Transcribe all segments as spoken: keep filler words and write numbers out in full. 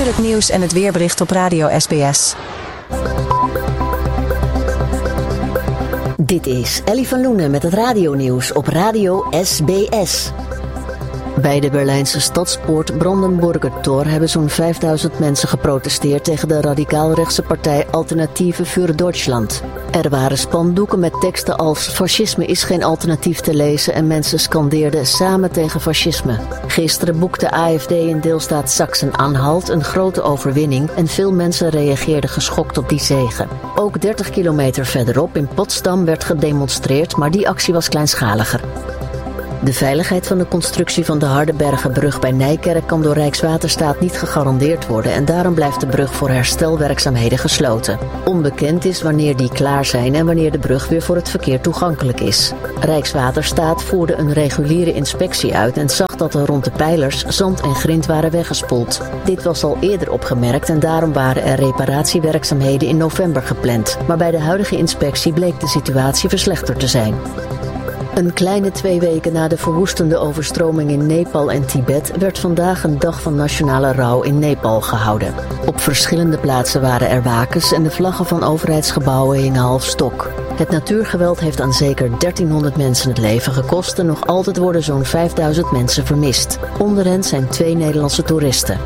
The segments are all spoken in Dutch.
uur het nieuws en het weerbericht op Radio S B S. Dit is Ellie van Loenen met het radionieuws op Radio S B S. Bij de Berlijnse stadspoort Brandenburger Tor hebben zo'n vijfduizend mensen geprotesteerd tegen de radicaal-rechtse partij Alternative für Deutschland. Er waren spandoeken met teksten als fascisme is geen alternatief te lezen en mensen scandeerden samen tegen fascisme. Gisteren boekte A F D in deelstaat Sachsen-Anhalt een grote overwinning en veel mensen reageerden geschokt op die zege. Ook dertig kilometer verderop in Potsdam werd gedemonstreerd, maar die actie was kleinschaliger. De veiligheid van de constructie van de Hardenbergenbrug bij Nijkerk kan door Rijkswaterstaat niet gegarandeerd worden en daarom blijft de brug voor herstelwerkzaamheden gesloten. Onbekend is wanneer die klaar zijn en wanneer de brug weer voor het verkeer toegankelijk is. Rijkswaterstaat voerde een reguliere inspectie uit en zag dat er rond de pijlers zand en grind waren weggespoeld. Dit was al eerder opgemerkt en daarom waren er reparatiewerkzaamheden in november gepland. Maar bij de huidige inspectie bleek de situatie verslechterd te zijn. Een kleine twee weken na de verwoestende overstroming in Nepal en Tibet werd vandaag een dag van nationale rouw in Nepal gehouden. Op verschillende plaatsen waren er wakens en de vlaggen van overheidsgebouwen hingen half stok. Het natuurgeweld heeft aan zeker dertienhonderd mensen het leven gekost en nog altijd worden zo'n vijfduizend mensen vermist. Onder hen zijn twee Nederlandse toeristen.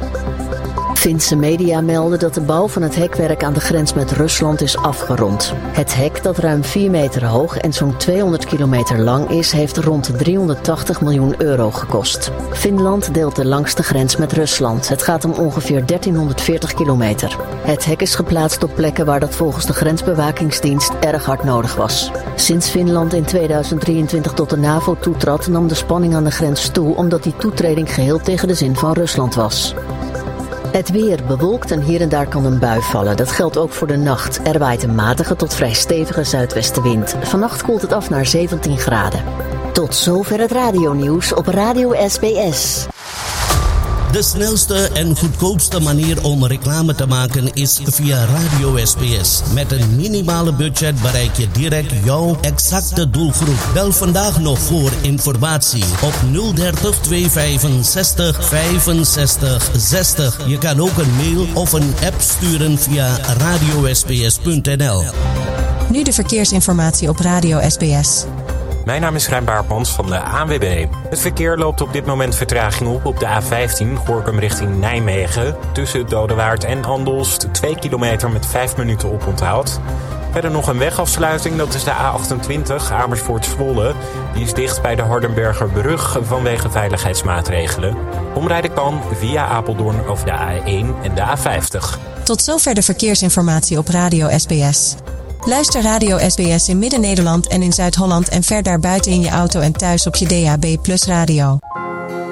Finse media melden dat de bouw van het hekwerk aan de grens met Rusland is afgerond. Het hek, dat ruim vier meter hoog en zo'n tweehonderd kilometer lang is, heeft rond driehonderdtachtig miljoen euro gekost. Finland deelt de langste grens met Rusland. Het gaat om ongeveer dertienhonderdveertig kilometer. Het hek is geplaatst op plekken waar dat volgens de grensbewakingsdienst erg hard nodig was. Sinds Finland in tweeduizend drieëntwintig tot de NAVO toetrad, nam de spanning aan de grens toe omdat die toetreding geheel tegen de zin van Rusland was. Het weer bewolkt en hier en daar kan een bui vallen. Dat geldt ook voor de nacht. Er waait een matige tot vrij stevige zuidwestenwind. Vannacht koelt het af naar zeventien graden. Tot zover het radionieuws op Radio S B S. De snelste en goedkoopste manier om reclame te maken is via Radio S B S. Met een minimale budget bereik je direct jouw exacte doelgroep. Bel vandaag nog voor informatie op nul dertig tweehonderdvijfenzestig vijfenzestig zestig. Je kan ook een mail of een app sturen via radio s b s punt n l. Nu de verkeersinformatie op Radio S B S. Mijn naam is Rijn Baartmans van de A N W B. Het verkeer loopt op dit moment vertraging op op de A vijftien, Gorinchem richting Nijmegen. Tussen Dodewaard en Andelst, twee kilometer met vijf minuten oponthoud. Verder nog een wegafsluiting, dat is de A achtentwintig, Amersfoort-Zwolle. Die is dicht bij de Hardenbergerbrug vanwege veiligheidsmaatregelen. Omrijden kan via Apeldoorn over de A één en de A vijftig. Tot zover de verkeersinformatie op Radio S B S. Luister Radio S B S in Midden-Nederland en in Zuid-Holland en ver daarbuiten in je auto en thuis op je D A B plus radio.